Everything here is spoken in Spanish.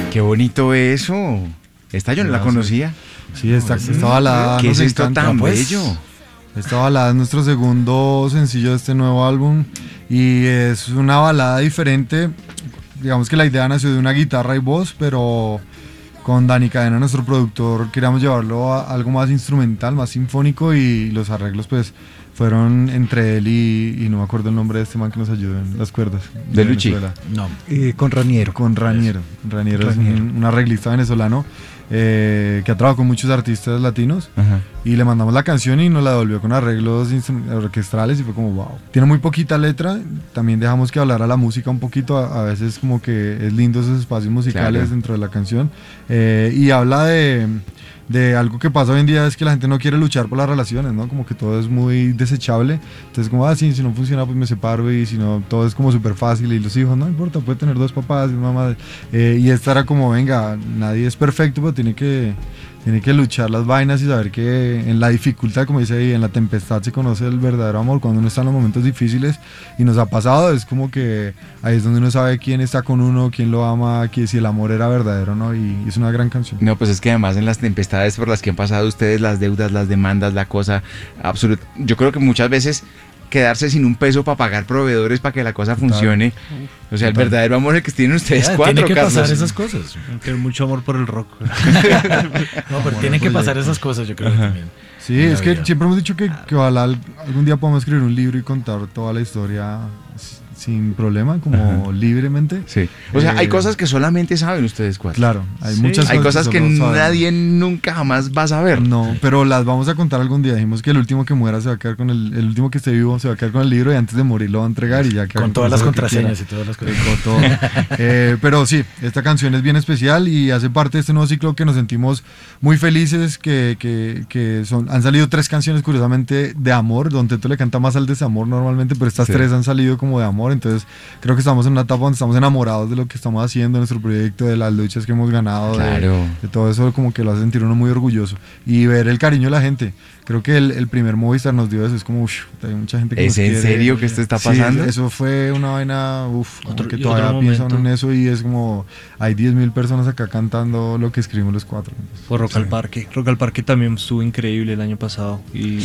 Qué bonito eso. Esta yo no la conocía. Sí, esta balada ¿Qué nos es esto encanta, tan pues. bello? Esta balada es nuestro segundo sencillo de este nuevo álbum y es una balada diferente. Digamos que la idea nació de una guitarra y voz, pero con Dani Cadena, nuestro productor, queríamos llevarlo a algo más instrumental, más sinfónico, y los arreglos pues fueron entre él y no me acuerdo el nombre de este man que nos ayudó en las cuerdas. De Luchi. Venezuela. No, con Raniero. Con Raniero. Raniero es un arreglista venezolano que ha trabajado con muchos artistas latinos. Ajá. Y le mandamos la canción y nos la devolvió con arreglos orquestrales y fue como wow. Tiene muy poquita letra, también dejamos que hablara la música un poquito, a veces como que es lindo esos espacios musicales, claro, dentro de la canción. Y habla de algo que pasa hoy en día, es que la gente no quiere luchar por las relaciones, ¿no? Como que todo es muy desechable. Entonces como, sí, si no funciona pues me separo, y si no, todo es como súper fácil, y los hijos, no importa, puede tener 2 papás y una mamá. Y esta era como, venga, nadie es perfecto, pero tiene que luchar las vainas y saber que en la dificultad, como dice ahí, en la tempestad se conoce el verdadero amor, cuando uno está en los momentos difíciles, y nos ha pasado, es como que ahí es donde uno sabe quién está con uno, quién lo ama, si el amor era verdadero, ¿no? Y es una gran canción. No, pues es que además en las tempestades por las que han pasado ustedes, las deudas, las demandas, la cosa absoluta, yo creo que muchas veces quedarse sin un peso para pagar proveedores para que la cosa funcione. O sea, el verdadero amor es el que tienen ustedes cuatro, tiene que Carlos. pasar esas cosas. Tener mucho amor por el rock. No, pero tienen que pasar esas cosas, yo creo que también. Sí, es que siempre hemos dicho que ojalá algún día podamos escribir un libro y contar toda la historia sin problema, como libremente. Sí. O sea, hay cosas que solamente saben ustedes cuatro. Claro, hay muchas hay cosas que nadie sabemos. nunca jamás va a saber. No, pero las vamos a contar algún día. Dijimos que el último que muera se va a quedar con el último que esté vivo se va a quedar con el libro, y antes de morir lo va a entregar y ya con todas las contraseñas y todas las cosas. Con todo. Pero sí, esta canción es bien especial y hace parte de este nuevo ciclo que nos sentimos muy felices, han salido 3 canciones curiosamente de amor. Don Teto le canta más al desamor normalmente, pero estas 3 han salido como de amor. Entonces creo que estamos en una etapa donde estamos enamorados de lo que estamos haciendo, de nuestro proyecto, de las luchas que hemos ganado, claro, de todo eso, como que lo hace sentir uno muy orgulloso y ver el cariño de la gente. Creo que el primer Movistar nos dio eso, es como, hay mucha gente que ¿Es nos en quiere. serio que esto está pasando? Sí, eso fue una vaina, como que todavía piensan en eso, y es como, hay 10.000 personas acá cantando lo que escribimos los 4. Por Rock al Parque. Rock al Parque también estuvo increíble el año pasado. Y